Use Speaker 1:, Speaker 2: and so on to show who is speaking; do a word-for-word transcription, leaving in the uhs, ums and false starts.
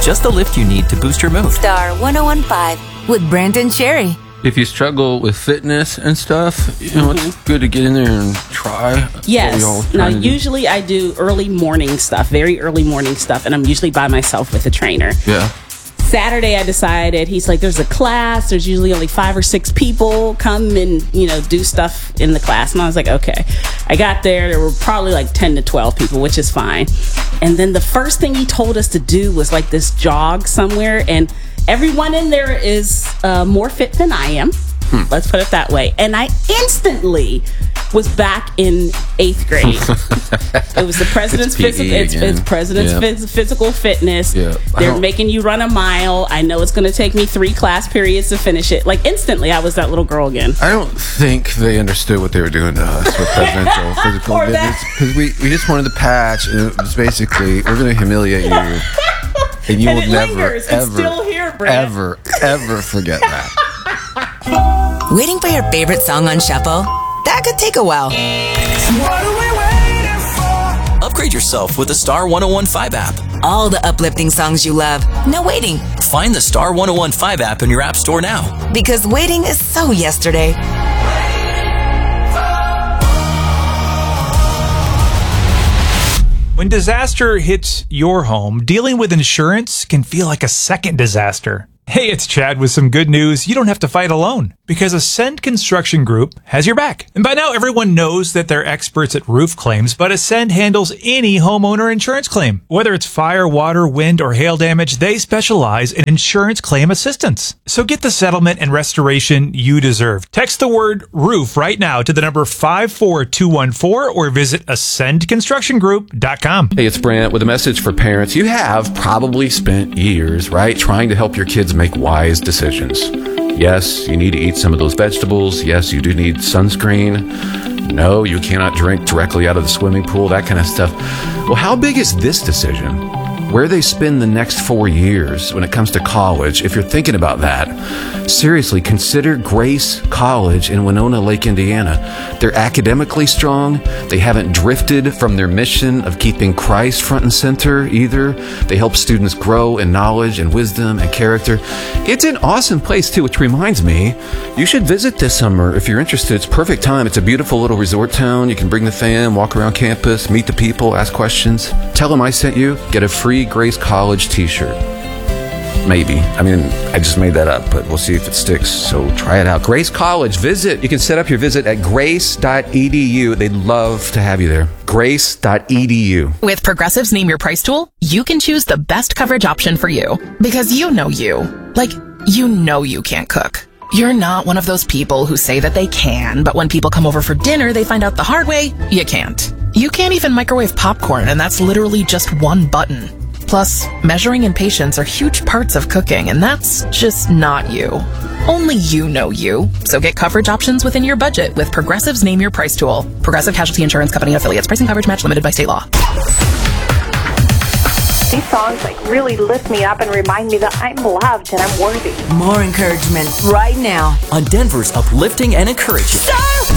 Speaker 1: just the lift you need to boost your mood.
Speaker 2: Star one oh one point five with Brandon Cherry.
Speaker 3: If you struggle with fitness and stuff, you know, mm-hmm. it's good to get in there and try.
Speaker 4: Yes. Now, usually I do early morning stuff, very early morning stuff, and I'm usually by myself with a trainer.
Speaker 3: Yeah.
Speaker 4: Saturday, I decided, he's like, there's a class. There's usually only five or six people come and, you know, do stuff in the class. And I was like, okay. I got there. There were probably like ten to twelve people, which is fine. And then the first thing he told us to do was like this jog somewhere. And everyone in there is uh, more fit than I am. Hmm. Let's put it that way. And I instantly was back in eighth grade. It was the president's physical. It's, it's president's yeah. phys- physical fitness. Yeah. They're making you run a mile. I know it's going to take me three class periods to finish it. Like instantly, I was that little girl again.
Speaker 3: I don't think they understood what they were doing to us with presidential physical fitness, because we we just wanted the patch, and it was basically, we're going to humiliate you, and you
Speaker 4: and
Speaker 3: will
Speaker 4: it
Speaker 3: never
Speaker 4: lingers.
Speaker 3: ever
Speaker 4: It's still here, Brad.
Speaker 3: ever ever forget that.
Speaker 2: Waiting for your favorite song on shuffle? That could take a while.
Speaker 5: What are we waiting for?
Speaker 1: Upgrade yourself with the Star one oh one point five app.
Speaker 2: All the uplifting songs you love. No waiting.
Speaker 1: Find the Star one oh one point five app in your app store now.
Speaker 2: Because waiting is so yesterday.
Speaker 6: When disaster hits your home, dealing with insurance can feel like a second disaster. Hey, it's Chad with some good news. You don't have to fight alone because Ascend Construction Group has your back. And by now, everyone knows that they're experts at roof claims, but Ascend handles any homeowner insurance claim. Whether it's fire, water, wind, or hail damage, they specialize in insurance claim assistance. So get the settlement and restoration you deserve. Text the word roof right now to the number five four two one four or visit ascend construction group dot com.
Speaker 3: Hey, it's Brant with a message for parents. You have probably spent years, right, trying to help your kids make wise decisions. Yes, you need to eat some of those vegetables. Yes, you do need sunscreen. No, you cannot drink directly out of the swimming pool, that kind of stuff. Well, how big is this decision? Where they spend the next four years when it comes to college, if you're thinking about that, seriously, consider Grace College in Winona Lake, Indiana. They're academically strong. They haven't drifted from their mission of keeping Christ front and center either. They help students grow in knowledge and wisdom and character. It's an awesome place too, which reminds me, you should visit this summer if you're interested. It's perfect time. It's a beautiful little resort town. You can bring the fam, walk around campus, meet the people, ask questions. Tell them I sent you. Get a free Grace College t-shirt. Maybe. I mean, I just made that up, but we'll see if it sticks. So try it out. Grace College. Visit. You can set up your visit at grace dot e d u. They'd love to have you there. grace dot e d u.
Speaker 7: With Progressive's Name Your Price tool, you can choose the best coverage option for you. Because you know you. Like, you know you can't cook. You're not one of those people who say that they can, but when people come over for dinner, they find out the hard way, you can't. You can't even microwave popcorn, and that's literally just one button. Plus, measuring and patience are huge parts of cooking, and that's just not you. Only you know you. So get coverage options within your budget with Progressive's Name Your Price tool. Progressive Casualty Insurance Company affiliates. Pricing coverage match limited by state law.
Speaker 8: These songs like really lift me up and remind me that I'm loved and I'm worthy.
Speaker 2: More encouragement right now
Speaker 1: on Denver's uplifting and encouraging
Speaker 2: Star